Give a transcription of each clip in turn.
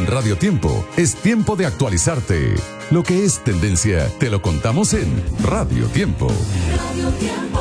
Radio Tiempo, es tiempo de actualizarte. Lo que es tendencia, te lo contamos en Radio Tiempo. Radio Tiempo.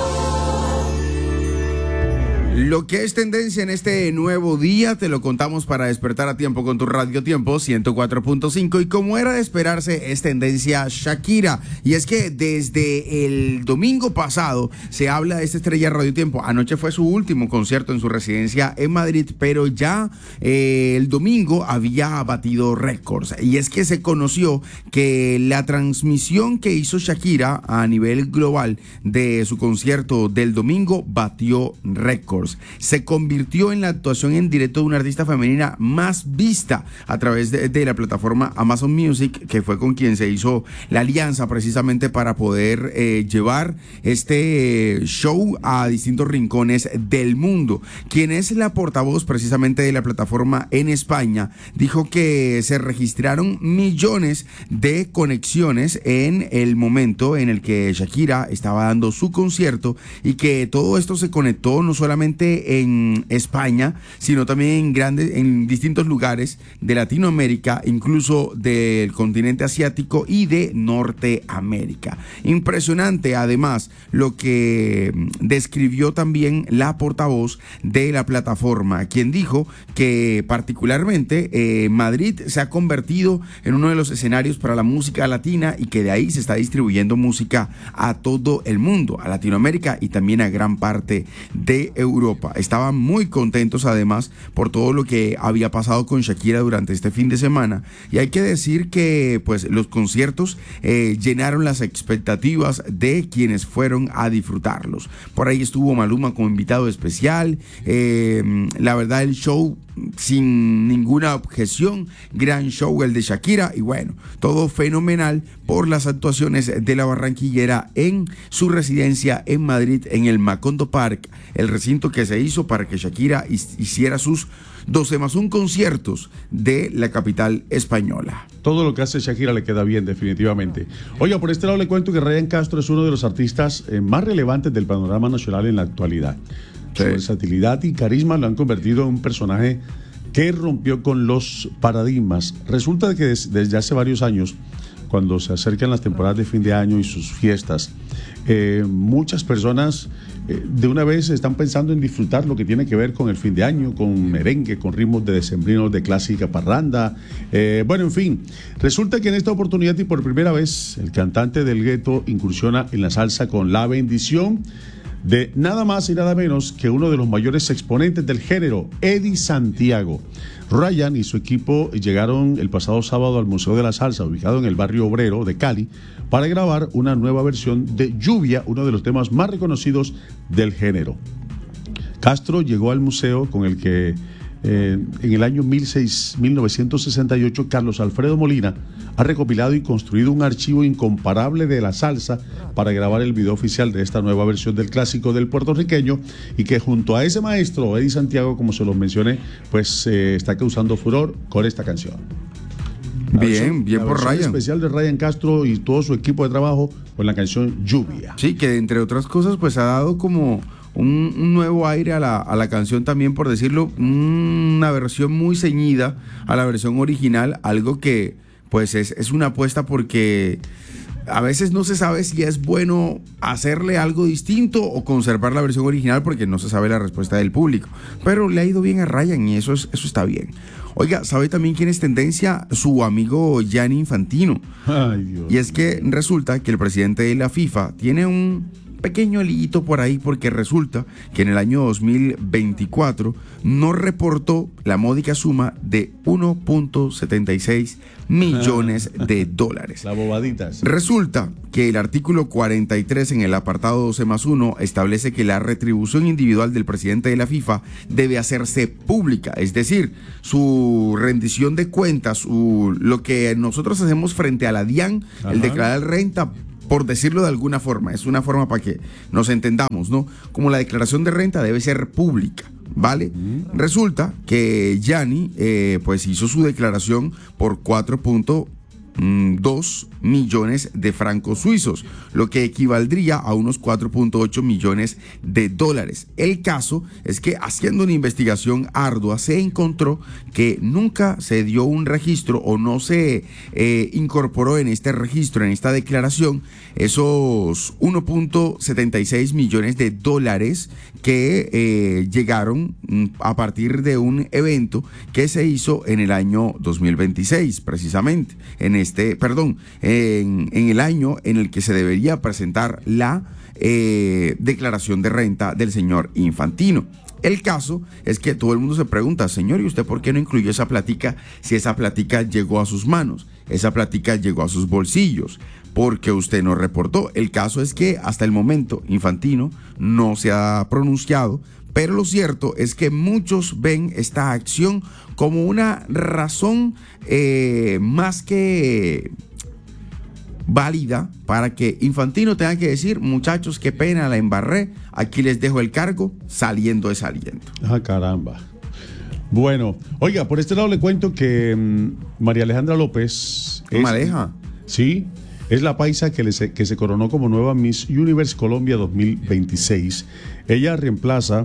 Lo que es tendencia en este nuevo día, te lo contamos para despertar a tiempo con tu Radio Tiempo 104.5, y como era de esperarse, es tendencia Shakira. Y es que desde el domingo pasado se habla de esta estrella Radio Tiempo. Anoche fue su último concierto en su residencia en Madrid, pero ya el domingo había batido récords. Y es que se conoció que la transmisión que hizo Shakira a nivel global de su concierto del domingo batió récords. Se convirtió en la actuación en directo de una artista femenina más vista a través de la plataforma Amazon Music, que fue con quien se hizo la alianza precisamente para poder llevar este show a distintos rincones del mundo. Quien es la portavoz precisamente de la plataforma en España dijo que se registraron millones de conexiones en el momento en el que Shakira estaba dando su concierto, y que todo esto se conectó no solamente en España, sino también en distintos lugares de Latinoamérica, incluso del continente asiático y de Norteamérica. Impresionante, además, lo que describió también la portavoz de la plataforma, quien dijo que particularmente Madrid se ha convertido en uno de los escenarios para la música latina, y que de ahí se está distribuyendo música a todo el mundo, a Latinoamérica y también a gran parte de Europa. Estaban muy contentos además por todo lo que había pasado con Shakira durante este fin de semana, y hay que decir que pues los conciertos llenaron las expectativas de quienes fueron a disfrutarlos. Por ahí estuvo Maluma como invitado especial. La verdad, el show sin ninguna objeción, gran show el de Shakira, y bueno, todo fenomenal por las actuaciones de la barranquillera en su residencia en Madrid, en el Macondo Park, el recinto que se hizo para que Shakira hiciera sus 12+1 conciertos de la capital española. Todo lo que hace Shakira le queda bien, definitivamente. Oiga, por este lado le cuento que Ryan Castro es uno de los artistas más relevantes del panorama nacional en la actualidad. Su versatilidad y carisma lo han convertido en un personaje que rompió con los paradigmas. Resulta que desde hace varios años, cuando se acercan las temporadas de fin de año y sus fiestas, muchas personas de una vez están pensando en disfrutar lo que tiene que ver con el fin de año, con merengue, con ritmos de decembrinos, de clásica parranda. Bueno, en fin, resulta que en esta oportunidad y por primera vez el cantante del Gueto incursiona en la salsa con La Bendición de nada más y nada menos que uno de los mayores exponentes del género, Eddie Santiago. Ryan y su equipo llegaron el pasado sábado al Museo de la Salsa, ubicado en el barrio obrero de Cali, para grabar una nueva versión de Lluvia, uno de los temas más reconocidos del género. Castro llegó al museo con el que en el año 1968 Carlos Alfredo Molina ha recopilado y construido un archivo incomparable de la salsa para grabar el video oficial de esta nueva versión del clásico del puertorriqueño, y que junto a ese maestro Eddie Santiago, como se los mencioné, pues está causando furor con esta canción. Bien por Ryan. Especial de Ryan Castro y todo su equipo de trabajo con la canción Lluvia. Sí, que entre otras cosas pues ha dado como un nuevo aire a la canción también, por decirlo, una versión muy ceñida a la versión original, algo que pues es una apuesta, porque a veces no se sabe si es bueno hacerle algo distinto o conservar la versión original, porque no se sabe la respuesta del público, pero le ha ido bien a Ryan y eso está bien. Oiga, ¿sabe también quién es tendencia? Su amigo Gianni Infantino. Ay, Dios. Y es que resulta que el presidente de la FIFA tiene un pequeño liguito por ahí, porque resulta que en el año 2024 no reportó la módica suma de 1.76 millones de dólares. La bobaditas. Resulta que el artículo 43 en el apartado 12+1 establece que la retribución individual del presidente de la FIFA debe hacerse pública, es decir, su rendición de cuentas, lo que nosotros hacemos frente a la DIAN, el declarar renta, por decirlo de alguna forma, es una forma para que nos entendamos, ¿no? Como la declaración de renta debe ser pública, ¿vale? Resulta que Gianni pues hizo su declaración por 4.0 2 millones de francos suizos, lo que equivaldría a unos 4.8 millones de dólares. El caso es que haciendo una investigación ardua se encontró que nunca se dio un registro o no se incorporó en este registro, en esta declaración, esos 1.76 millones de dólares que llegaron a partir de un evento que se hizo en el año 2026, precisamente, en el año en el que se debería presentar la declaración de renta del señor Infantino. El caso es que todo el mundo se pregunta, señor, ¿y usted por qué no incluyó esa plática si esa plática llegó a sus manos? Esa plática llegó a sus bolsillos. Porque usted no reportó. El caso es que hasta el momento Infantino no se ha pronunciado, pero lo cierto es que muchos ven esta acción como una razón más que válida para que Infantino tenga que decir, muchachos, qué pena, la embarré, aquí les dejo el cargo, saliendo es aliento. Ah, caramba. Bueno, oiga, por este lado le cuento que María Alejandra López... ¿Maleja? Sí, es la paisa que se coronó como nueva Miss Universe Colombia 2026. Ella reemplaza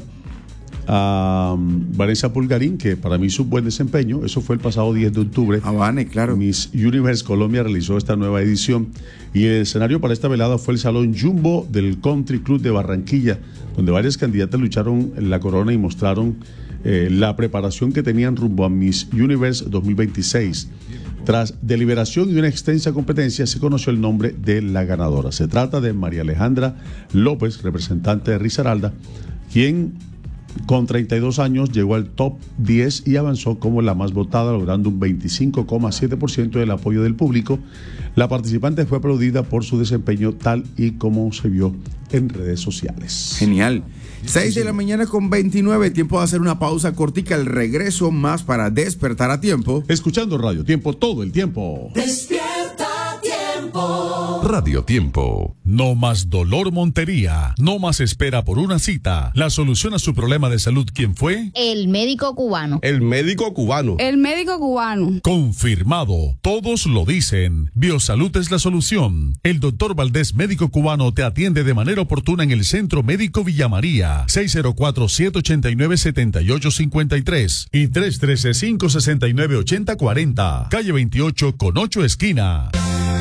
a Vanessa Pulgarín, que para mí hizo un buen desempeño. Eso fue el pasado 10 de octubre. Vane, claro. Miss Universe Colombia realizó esta nueva edición y el escenario para esta velada fue el Salón Jumbo del Country Club de Barranquilla, donde varias candidatas lucharon la corona y mostraron la preparación que tenían rumbo a Miss Universe 2026. Tras deliberación y una extensa competencia, se conoció el nombre de la ganadora. Se trata de María Alejandra López, representante de Risaralda, quien con 32 años llegó al top 10 y avanzó como la más votada, logrando un 25,7% del apoyo del público. La participante fue aplaudida por su desempeño tal y como se vio en redes sociales. Genial. 6 de la mañana con 29, tiempo de hacer una pausa cortica, el regreso más para despertar a tiempo. Escuchando Radio Tiempo todo el tiempo. Despierta Tiempo. Radio Tiempo. No más dolor Montería, no más espera por una cita. La solución a su problema de salud, ¿quién fue? El médico cubano. El médico cubano. El médico cubano. Confirmado. Todos lo dicen. Biosalud es la solución. El doctor Valdés, médico cubano, te atiende de manera oportuna en el Centro Médico Villa María. 604-789-7853 y 313-569-8040. Calle 28 con 8 esquinas.